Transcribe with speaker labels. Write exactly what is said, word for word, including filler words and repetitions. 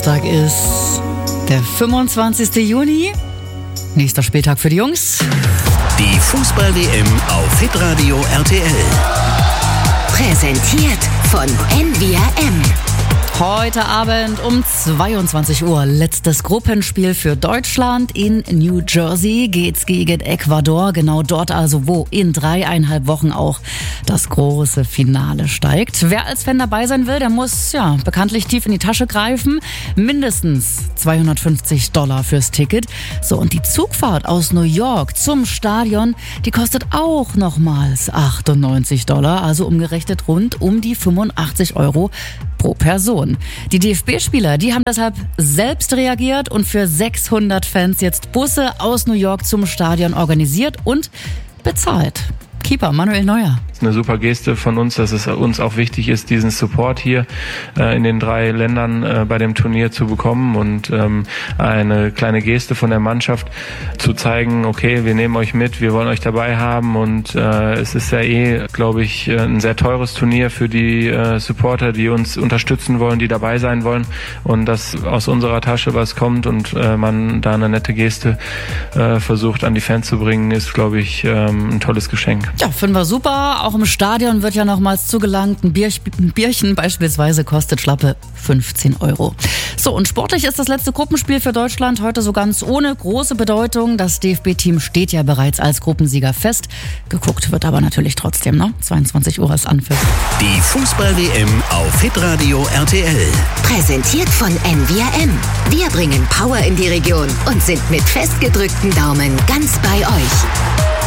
Speaker 1: Donnerstag ist der fünfundzwanzigste Juni. Nächster Spieltag für die Jungs.
Speaker 2: Die Fußball-W M auf Hitradio R T L.
Speaker 3: Präsentiert von N V R M.
Speaker 1: Heute Abend um zweiundzwanzig Uhr letztes Gruppenspiel für Deutschland. In New Jersey geht's gegen Ecuador. Genau dort also, wo in dreieinhalb Wochen auch das große Finale steigt. Wer als Fan dabei sein will, der muss ja bekanntlich tief in die Tasche greifen. Mindestens zweihundertfünfzig Dollar fürs Ticket. So, und die Zugfahrt aus New York zum Stadion, die kostet auch nochmals achtundneunzig Dollar. Also umgerechnet rund um die fünfundachtzig Euro pro Person. Die D F B-Spieler, die haben deshalb selbst reagiert und für sechshundert Fans jetzt Busse aus New York zum Stadion organisiert und bezahlt. Keeper Manuel Neuer.
Speaker 4: Das ist eine super Geste von uns, dass es uns auch wichtig ist, diesen Support hier äh, in den drei Ländern äh, bei dem Turnier zu bekommen und ähm, eine kleine Geste von der Mannschaft zu zeigen, okay, wir nehmen euch mit, wir wollen euch dabei haben und äh, es ist ja eh, glaube ich, ein sehr teures Turnier für die äh, Supporter, die uns unterstützen wollen, die dabei sein wollen und dass aus unserer Tasche was kommt und äh, man da eine nette Geste äh, versucht an die Fans zu bringen, ist, glaube ich, ähm, ein tolles Geschenk.
Speaker 1: Ja, finden wir super. Auch im Stadion wird ja nochmals zugelangt. Ein, Bier, ein Bierchen beispielsweise kostet schlappe fünfzehn Euro. So, und sportlich ist das letzte Gruppenspiel für Deutschland heute so ganz ohne große Bedeutung. Das D F B-Team steht ja bereits als Gruppensieger fest. Geguckt wird aber natürlich trotzdem, ne? zweiundzwanzig Uhr ist Anpfiff.
Speaker 2: Die Fußball-W M auf Hitradio R T L.
Speaker 3: Präsentiert von N V R M. Wir bringen Power in die Region und sind mit festgedrückten Daumen ganz bei euch.